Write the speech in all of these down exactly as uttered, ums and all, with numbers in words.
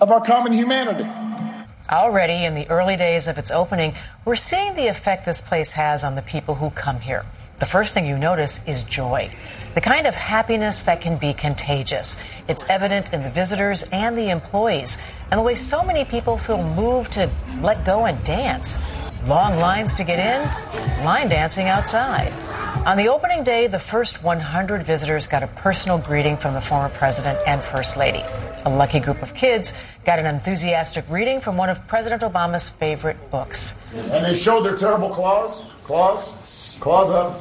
of our common humanity. Already in the early days of its opening, we're seeing the effect this place has on the people who come here. The first thing you notice is joy, the kind of happiness that can be contagious. It's evident in the visitors and the employees, and the way so many people feel moved to let go and dance. Long lines to get in, line dancing outside. On the opening day, the first one hundred visitors got a personal greeting from the former president and first lady. A lucky group of kids got an enthusiastic reading from one of President Obama's favorite books. And they showed their terrible claws, claws, claws up.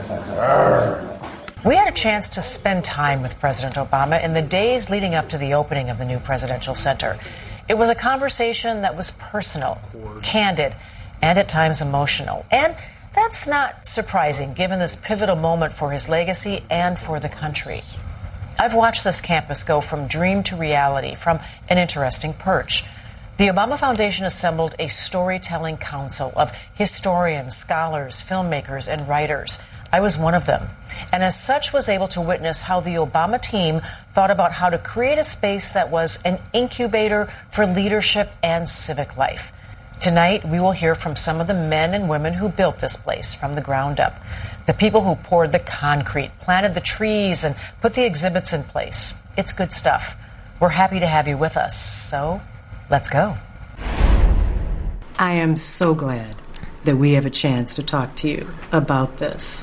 We had a chance to spend time with President Obama in the days leading up to the opening of the new presidential center. It was a conversation that was personal, candid, and at times emotional. And that's not surprising, given this pivotal moment for his legacy and for the country. I've watched this campus go from dream to reality from an interesting perch. The Obama Foundation assembled a storytelling council of historians, scholars, filmmakers, and writers. I was one of them, and as such was able to witness how the Obama team thought about how to create a space that was an incubator for leadership and civic life. Tonight, we will hear from some of the men and women who built this place from the ground up, the people who poured the concrete, planted the trees, and put the exhibits in place. It's good stuff. We're happy to have you with us, so let's go. I am so glad that we have a chance to talk to you about this.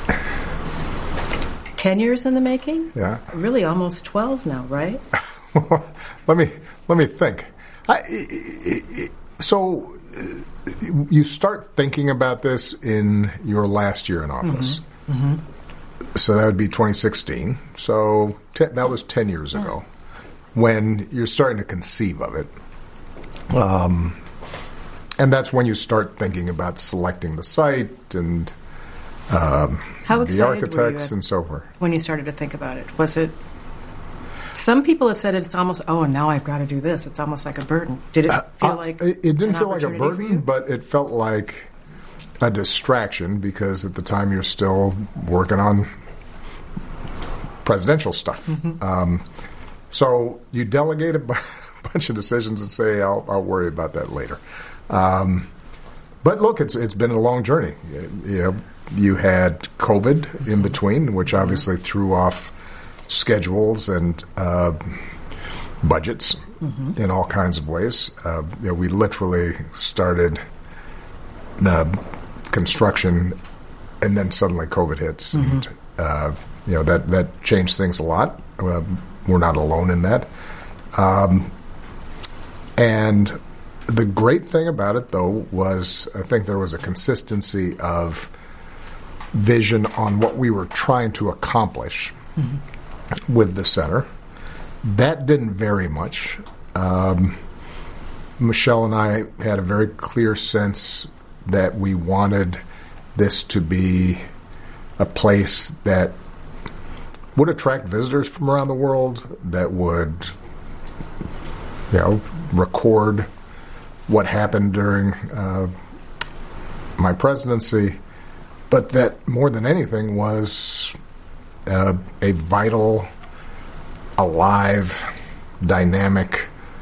Ten years in the making? Yeah. Really almost twelve now, right? let me let me think. I, it, it, so uh, you start thinking about this in your last year in office. Mm-hmm. Mm-hmm. So that would be twenty sixteen. So ten, that was ten years yeah. ago when you're starting to conceive of it. Um, and that's when you start thinking about selecting the site and um, How the architects and so forth. When you started to think about it, was it? Some people have said it's almost, oh, now I've got to do this. It's almost like a burden. Did it feel uh, like It, it didn't feel like a burden, but it felt like a distraction because at the time you're still working on presidential stuff. Mm-hmm. Um, so you delegate a b- bunch of decisions and say, I'll, I'll worry about that later. Um, but look, it's it's been a long journey. You know, you had COVID in between, which obviously threw off schedules and uh, budgets mm-hmm. in all kinds of ways. Uh, you know, we literally started the construction, and then suddenly COVID hits. Mm-hmm. And, uh, you know, that, that changed things a lot. Uh, we're not alone in that. Um, and the great thing about it, though, was I think there was a consistency of vision on what we were trying to accomplish mm-hmm. with the center. That didn't vary much. Um, Michelle and I had a very clear sense that we wanted this to be a place that would attract visitors from around the world, that would, you know, record what happened during uh, my presidency, but that more than anything was uh, a vital, alive, dynamic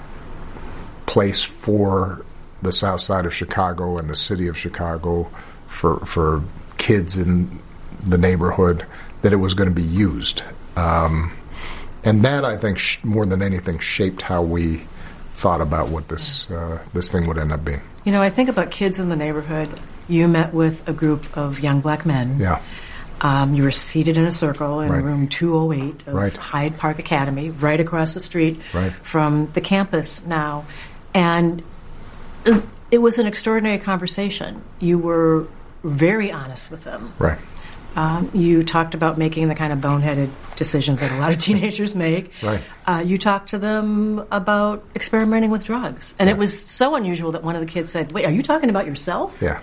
place for the south side of Chicago and the city of Chicago, for for kids in the neighborhood, that it was going to be used. Um, and that, I think, sh- more than anything, shaped how we thought about what this uh, this thing would end up being. You know, I think about kids in the neighborhood. You met with a group of young black men. Yeah. Um, you were seated in a circle in right. room two oh eight of right. Hyde Park Academy, right across the street right. from the campus now. And it was an extraordinary conversation. You were very honest with them. Right. Um, you talked about making the kind of boneheaded decisions that a lot of teenagers make. Right. Uh, you talked to them about experimenting with drugs. And yeah. it was so unusual that one of the kids said, wait, are you talking about yourself? Yeah.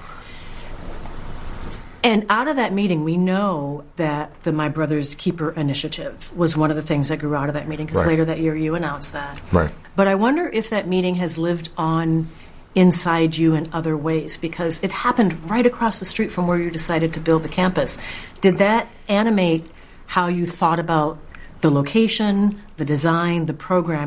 And out of that meeting, we know that the My Brother's Keeper initiative was one of the things that grew out of that meeting, because right. later that year you announced that. Right. But I wonder if that meeting has lived on inside you in other ways, because it happened right across the street from where you decided to build the campus. Did that animate how you thought about the location, the design, the program?